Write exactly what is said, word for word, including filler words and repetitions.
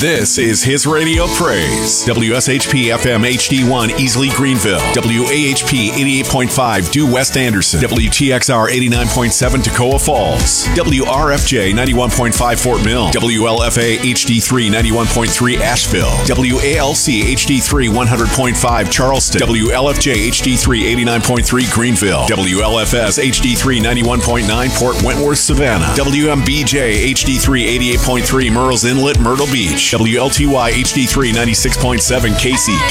This is His Radio Praise. W S H P F M H D one, Easley, Greenville. W A H P eighty-eight point five, Due West Anderson. W T X R eighty-nine point seven, Toccoa Falls. W R F J ninety-one point five, Fort Mill. W L F A H D three ninety-one point three, Asheville. W A L C H D three one hundred point five, Charleston. W L F J H D three eighty-nine point three, Greenville. W L F S H D three ninety-one point nine, Port Wentworth, Savannah. W M B J H D three eighty-eight point three, Murrells Inlet, Myrtle Beach. W L T Y H D three ninety-six point seven, Casey,